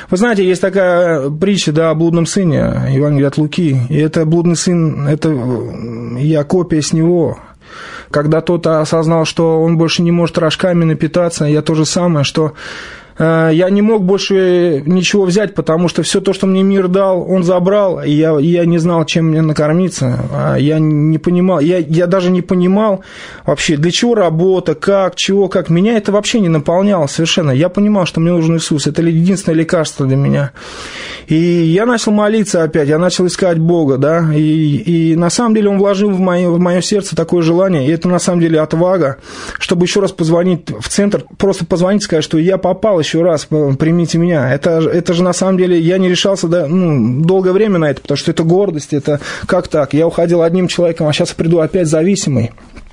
Вы знаете, есть такая притча, да, о блудном сыне, Евангелие от Луки. И это блудный сын, это я копия с него. Когда тот осознал, что он больше не может рожками напитаться, я то же самое, что я не мог больше ничего взять, потому что все то, что мне мир дал, он забрал, и я не знал, чем мне накормиться. Я не понимал, я даже не понимал вообще, для чего работа, как, чего, как. Меня это вообще не наполняло совершенно. Я понимал, что мне нужен Иисус, это единственное лекарство для меня. И я начал молиться опять, я начал искать Бога, да, и на самом деле Он вложил в мое сердце такое желание, и это на самом деле отвага, чтобы еще раз позвонить в центр, просто позвонить и сказать, что я попал еще раз, примите меня. Это же на самом деле, я не решался долгое время на это, потому что это гордость, это как так? Я уходил одним человеком, а сейчас приду опять зависимый.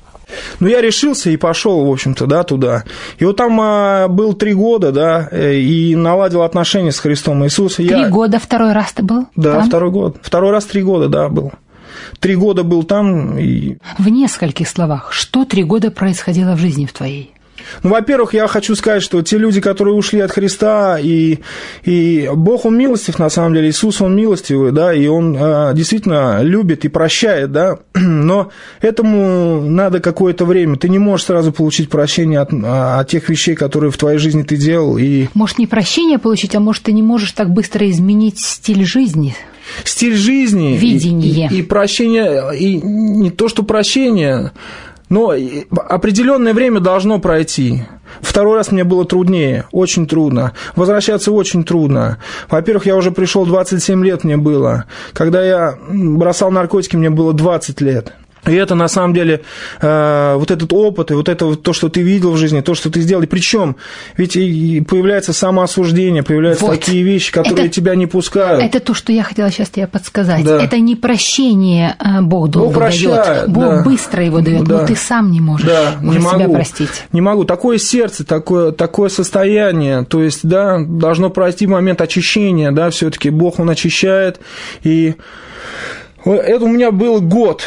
Но я решился и пошел, в общем-то, да, туда. И вот там был 3 года, да, и наладил отношения с Христом Иисусом. 3 года, второй раз ты был? Да, там? Второй год. Второй раз 3 года, да, был. 3 года был там. И... В нескольких словах, что 3 года происходило в жизни в твоей? Ну, во-первых, я хочу сказать, что те люди, которые ушли от Христа, и Бог, Он милостив, на самом деле, Иисус, Он милостивый, да, и Он действительно любит и прощает, да, но этому надо какое-то время. Ты не можешь сразу получить прощение от тех вещей, которые в твоей жизни ты делал. И... Может, не прощение получить, а может, ты не можешь так быстро изменить стиль жизни? Стиль жизни. Видение. И прощение, и не то, что прощение... Но определенное время должно пройти. Второй раз мне было труднее, очень трудно. Возвращаться очень трудно. Во-первых, я уже пришел, 27 лет мне было. Когда я бросал наркотики, мне было 20 лет. И это, на самом деле, вот этот опыт, и вот это то, что ты видел в жизни, то, что ты сделал. И причем, ведь и появляется самоосуждение, появляются вот такие вещи, которые тебя не пускают. Это то, что я хотела сейчас тебе подсказать. Да. Это не прощение Бог долго дает. Бог да. быстро его дает, да. но ты сам не можешь уже себя простить. Не могу. Такое сердце, такое состояние, то есть, да, должно пройти момент очищения, да, все-таки Бог, Он очищает. И это у меня был год,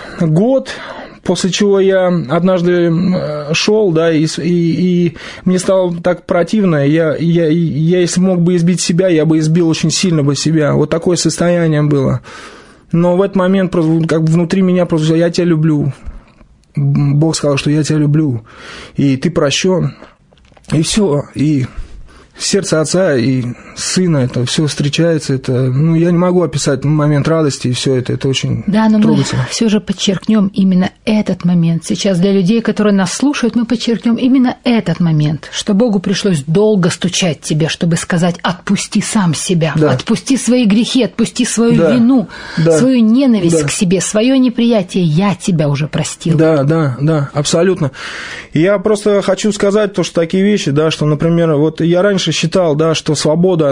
после чего я однажды шел, да, и мне стало так противно, я если мог бы избить себя, я бы избил очень сильно бы себя, вот такое состояние было. Но в этот момент как бы внутри меня прозвучало: я тебя люблю. Бог сказал, что я тебя люблю, и ты прощен, и все, и сердце Отца и Сына, это все встречается, это, я не могу описать момент радости, и все это очень трогательно. Мы все же подчеркнем именно этот момент. Сейчас для людей, которые нас слушают, мы подчеркнем именно этот момент, что Богу пришлось долго стучать тебе, чтобы сказать: отпусти сам себя, отпусти свои грехи, отпусти свою вину, свою ненависть к себе, свое неприятие. Я тебя уже простил. Да, абсолютно. Я просто хочу сказать то, что такие вещи, да, что, например, вот я раньше считал, да, что свобода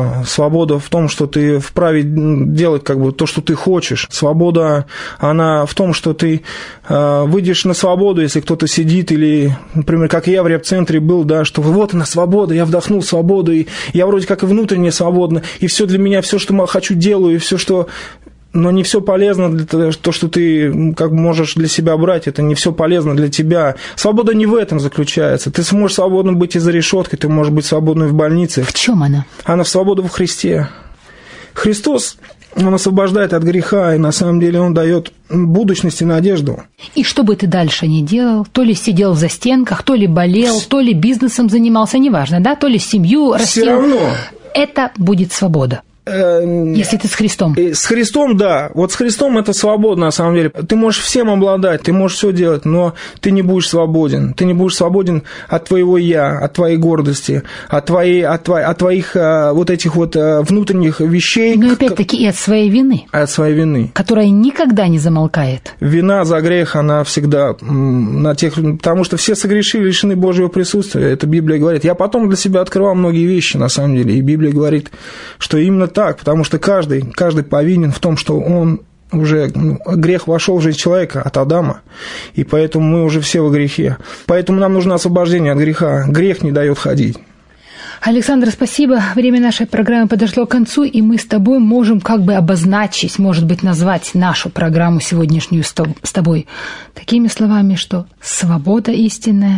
в том, что ты вправе делать как бы то, что ты хочешь. Свобода, она в том, что ты выйдешь на свободу, если кто-то сидит, или, например, как я в реп-центре был, да, что вот она свобода, я вдохнул свободу, и я вроде как и внутренне свободна, и все для меня, все, что хочу, делаю, и все, что... Но не все полезно для того, что ты как бы можешь для себя брать, это не все полезно для тебя. Свобода не в этом заключается. Ты сможешь свободно быть и за решеткой, ты можешь быть свободной в больнице. В чем она? Она в свободе в Христе. Христос, Он освобождает от греха, и на самом деле Он дает будущность и надежду. И что бы ты дальше ни делал, то ли сидел в застенках, то ли болел, то ли бизнесом занимался, неважно, да, то ли семью растил. Все равно. Это будет свобода. Если ты с Христом. С Христом, да. Вот с Христом это свобода, на самом деле. Ты можешь всем обладать, ты можешь все делать, но ты не будешь свободен. Ты не будешь свободен от твоего «я», от твоей гордости, от твоих вот этих вот внутренних вещей. Но опять-таки и от своей вины. От своей вины. Которая никогда не замолкает. Вина за грех, она всегда на тех... Потому что все согрешили, лишены Божьего присутствия. Это Библия говорит. Я потом для себя открывал многие вещи, на самом деле. И Библия говорит, что именно так, потому что каждый повинен в том, что он уже грех вошел в жизнь человека от Адама, и поэтому мы уже все во грехе. Поэтому нам нужно освобождение от греха. Грех не дает ходить. Александр, спасибо. Время нашей программы подошло к концу, и мы с тобой можем как бы обозначить, может быть, назвать нашу программу сегодняшнюю с тобой такими словами, что свобода истинная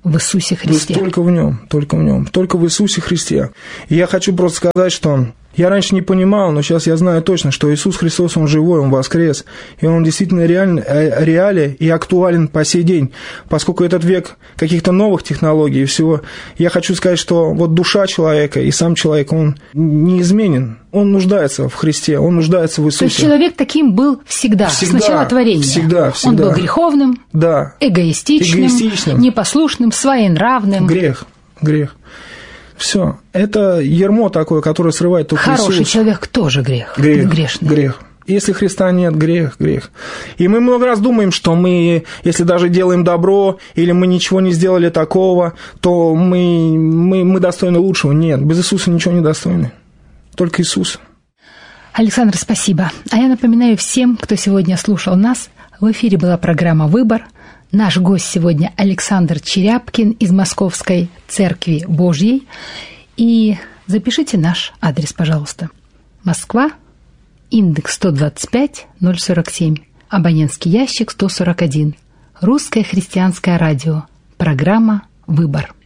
в Иисусе Христе. Только в Нем, только в Иисусе Христе. И я хочу просто сказать, что я раньше не понимал, но сейчас я знаю точно, что Иисус Христос, Он живой, Он воскрес, и Он действительно реален и актуален по сей день, поскольку этот век каких-то новых технологий и всего. Я хочу сказать, что вот душа человека и сам человек, он неизменен, он нуждается в Христе, он нуждается в Иисусе. То есть человек таким был всегда с начала творения. Всегда. Он был греховным, эгоистичным, непослушным, своенравным. Грех. Все. Это ярмо такое, которое срывает только Иисус. Хороший человек тоже грешный. Грех. Если Христа нет, грех. И мы много раз думаем, что мы, если даже делаем добро, или мы ничего не сделали такого, то мы достойны лучшего. Нет, без Иисуса ничего не достойны. Только Иисус. Александр, спасибо. А я напоминаю всем, кто сегодня слушал нас, в эфире была программа «Выбор». Наш гость сегодня Александр Черяпкин из Московской Церкви Божьей. И запишите наш адрес, пожалуйста. Москва, индекс 125-047, абонентский ящик 141. Русское христианское радио. Программа «Выбор».